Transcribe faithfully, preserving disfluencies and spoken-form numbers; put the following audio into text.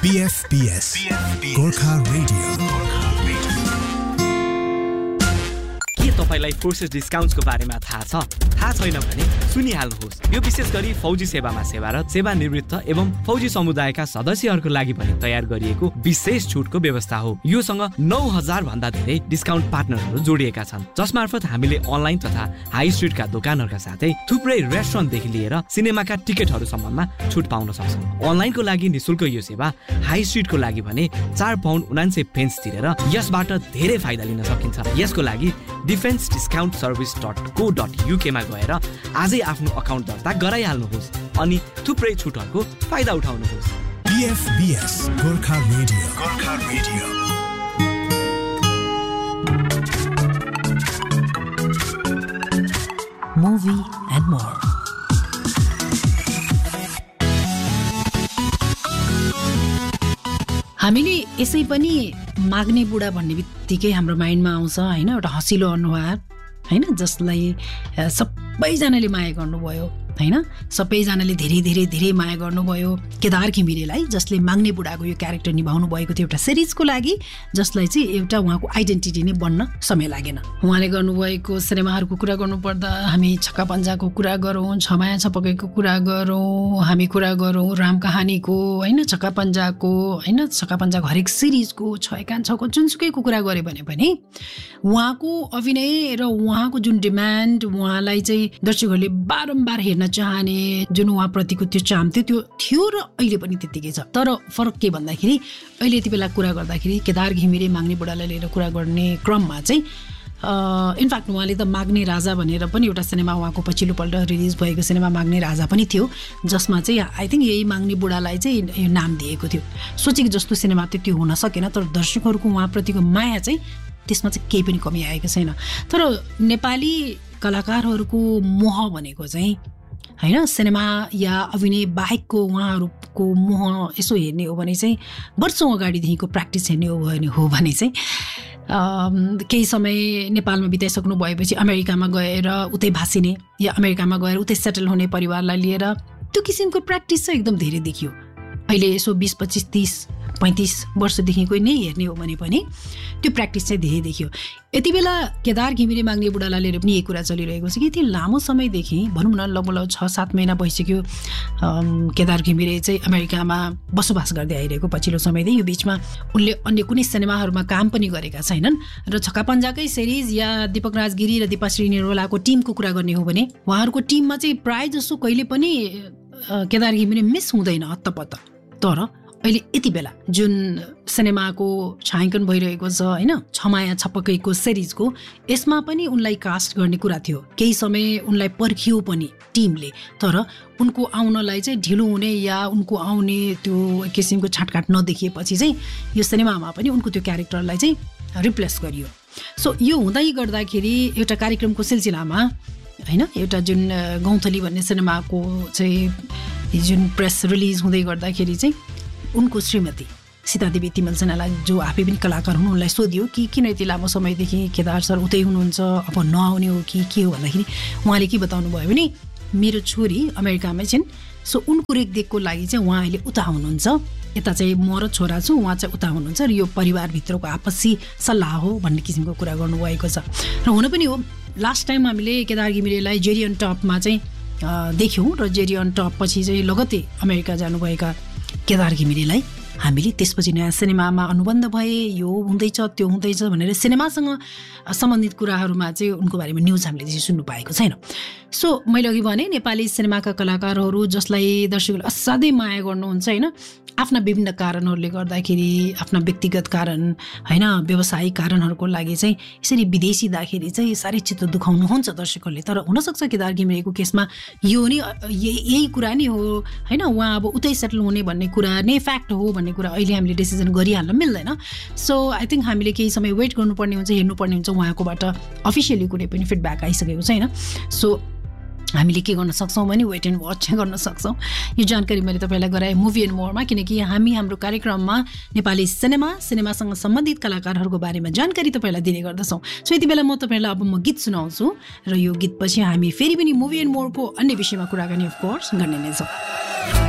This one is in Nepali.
B F B S, Gorkha Radio. के तपाईलाई फोर्सेस डिस्काउन्ट्सको बारेमा थाहा छ? थाहा छैन भने सुनिहाल्नुहोस्। यो विशेष गरी फौजी सेवामा सेवारत, सेवानिवृत्त एवं फौजी समुदायका सदस्यहरूको लागि पनि तयार गरिएको विशेष छुटको व्यवस्था हो। योसँग नौ हजार भन्दा धेरै डिस्काउन्ट पार्टनरहरू जोडिएका छन्, जसमार्फत हामीले अनलाइन तथा हाई स्ट्रिटका दोकानहरूका साथै थुप्रै रेस्टुरेन्टदेखि लिएर सिनेमाका टिकटहरूसम्ममा छुट पाउन सक्छौँ। अनलाइनको लागि निशुल्क यो सेवा, हाई स्ट्रिटको लागि भने चार पाउन्ड उनान्सय पेन्स तिरेर यसबाट धेरै फाइदा लिन सकिन्छ। यसको लागि डिफेन्स डिस्काउन्ट सर्भिस डट को डट युकेमा गएर आजै आफ्नो अकाउन्ट दर्ता गराइहाल्नुहोस् अनि थुप्रै छुटहरूको फाइदा उठाउनुहोस्। B F B S, Gorkha Radio. Gorkha Radio. Movie and more. हामीले यसै पनि माग्ने बुढा भन्ने बित्तिकै हाम्रो माइन्डमा आउँछ हैन, एउटा हँसिलो अनुहार हैन, जसलाई सबैजनाले माया गर्नुभयो हैन, सबैजनाले धेरै धेरै धेरै माया गर्नुभयो। केदार घिमिरेलाई, जसले माग्ने बुढाको यो क्यारेक्टर निभाउनु भएको थियो एउटा सिरिजको लागि, जसलाई चाहिँ एउटा उहाँको आइडेन्टिटी नै बन्न समय लागेन। उहाँले गर्नुभएको सिनेमाहरूको कुरा गर्नुपर्दा हामी छक्का पञ्जाको कुरा गरौँ, छमाया छपकेको कुरा गरौँ, हामी कुरा गरौँ राम कहानीको हैन, छक्का पञ्जाको हैन, छक्का पञ्जाको हरेक सिरिजको, छ एकान छको जुनसुकैको कुरा गरे भने पनि उहाँको अभिनय र उहाँको जुन डिमान्ड, उहाँलाई चाहिँ दर्शकहरूले बारम्बार हेर्न चाहने जुन उहाँप्रतिको त्यो चाम थियो त्यो थियो र अहिले पनि त्यतिकै छ। तर फरक के भन्दाखेरि अहिले यति बेला कुरा गर्दाखेरि केदार घिमिरे माग्ने बुढालाई लिएर कुरा गर्ने क्रममा चाहिँ इनफ्याक्ट उहाँले त माग्ने राजा भनेर पनि एउटा सिनेमा उहाँको पछिल्लोपल्ट रिलिज भएको सिनेमा माग्ने राजा पनि थियो, जसमा चाहिँ आई थिङ्क यही माग्ने बुढालाई चाहिँ नाम दिएको थियो। सोचेको जस्तो सिनेमा त्यो त्यो हुन सकेन, तर दर्शकहरूको उहाँप्रतिको माया चाहिँ त्यसमा चाहिँ केही पनि कमी आएको छैन। तर नेपाली कलाकारहरूको मोह भनेको चाहिँ हैन, सिनेमा या अभिनय बाहेकको उहाँहरूको मोह यसो हेर्ने हो भने चाहिँ वर्षौँ अगाडिदेखिको प्र्याक्टिस हेर्ने हो भने हो भने चाहिँ केही समय नेपालमा बिताइसक्नु भएपछि अमेरिकामा गएर उतै भासिने या अमेरिकामा गएर उतै सेटल हुने परिवारलाई लिएर त्यो किसिमको प्र्याक्टिस चाहिँ एकदम धेरै देखियो। अहिले यसो बिस पच्चिस तिस पैँतिस वर्षदेखिको नै हेर्ने हो भने पनि त्यो प्र्याक्टिस चाहिँ धेरै देखियो। यति बेला केदार घिमिरे माग्ने बुढालाई लिएर पनि यही कुरा चलिरहेको छ कि यति लामो समयदेखि, भनौँ न लगभग छ सात महिना भइसक्यो केदार घिमिरे चाहिँ अमेरिकामा बसोबास गर्दै आइरहेको पछिल्लो समयदेखि। यो बिचमा उनले अन्य कुनै सिनेमाहरूमा काम पनि गरेका छैनन् र छक्का पञ्जाकै सिरिज या दीपक राजगिरी र दीपाश्री निरोलाको टिमको कुरा गर्ने हो भने उहाँहरूको टिममा चाहिँ प्राय जसो कहिले पनि केदार घिमिरे मिस हुँदैन हत्तपत्त। तर अहिले यति बेला जुन सिनेमाको छायाङ्कन भइरहेको छ हैन, छमाया छपकेको सिरिजको, यसमा पनि उनलाई कास्ट गर्ने कुरा थियो। केही समय उनलाई पर्खियो पनि टिमले, तर उनको आउनलाई चाहिँ ढिलो हुने या उनको आउने त्यो किसिमको छाटकाट नदेखिएपछि चाहिँ यो सिनेमामा पनि उनको त्यो क्यारेक्टरलाई चाहिँ रिप्लेस गरियो। सो यो हुँदै गर्दाखेरि एउटा कार्यक्रमको सिलसिलामा हैन, एउटा जुन गौँथली भन्ने सिनेमाको चाहिँ जुन प्रेस रिलिज हुँदै गर्दाखेरि चाहिँ उनको श्रीमती सीतादेवी तिमल सेनालाई, जो आफै पनि कलाकार हुनु, उनलाई सोधियो कि किन यति लामो समयदेखि केदार सर उतै हुनुहुन्छ, अब नआउने हो कि के हो भन्दाखेरि उहाँले के बताउनु भयो भने मेरो छोरी अमेरिकामै छिन्, सो उनको रेखदेखको लागि चाहिँ उहाँ अहिले उता हुनुहुन्छ, यता चाहिँ म र छोरा छु, उहाँ चाहिँ उता हुनुहुन्छ र यो परिवारभित्रको आपसी सल्लाह हो भन्ने किसिमको कुरा गर्नुभएको छ। र हुन पनि हो, लास्ट टाइम हामीले केदार घिमिरेलाई जेरी अन टपमा चाहिँ देख्यौँ र जेरी अन टप पछि चाहिँ लगत्तै अमेरिका जानुभएका केदार घिमिरेलाई हामीले त्यसपछि नयाँ सिनेमामा अनुबन्ध भए, यो हुँदैछ त्यो हुँदैछ भनेर सिनेमासँग सम्बन्धित कुराहरूमा चाहिँ उनको बारेमा न्युज हामीले त्यसरी सुन्नु पाएको छैन। सो मैले अघि भने नेपाली सिनेमाका कलाकारहरू जसलाई दर्शकहरूले असाध्यै माया गर्नुहुन्छ हैन, आफ्ना विभिन्न कारणहरूले गर्दाखेरि, आफ्ना व्यक्तिगत कारण हैन, व्यावसायिक कारणहरूको लागि चाहिँ यसरी विदेशी जाँदाखेरि चाहिँ साह्रै चित्त दुखाउनुहुन्छ दर्शकहरूले। तर हुनसक्छ केदार घिमिरेको केसमा यो नि यही कुरा नै हो हैन, उहाँ अब उतै सेटल हुने भन्ने कुरा नै फ्याक्ट हो भन्ने कुरा अहिले हामीले डिसिजन गरिहाल्न मिल्दैन। सो आई थिङ्क हामीले केही समय वेट गर्नुपर्ने हुन्छ, हेर्नुपर्ने हुन्छ, उहाँकोबाट अफिसियली कुनै पनि फिडब्याक आइसकेको छैन। सो हामीले के गर्न सक्छौँ भने वेट एन्ड वाच गर्न सक्छौँ। यो जानकारी मैले तपाईँलाई गराएँ मुभी एन्ड मोरमा, किनकि हामी हाम्रो कार्यक्रममा नेपाली सिनेमा सिनेमासँग सम्बन्धित कलाकारहरूको बारेमा जानकारी तपाईँलाई दिने गर्दछौँ। सो यति बेला म तपाईँलाई अब म गीत सुनाउँछु र यो गीतपछि हामी फेरि पनि मुभी एन्ड मोरको अन्य विषयमा कुराकानी अफकोर्स गर्ने नै छौँ।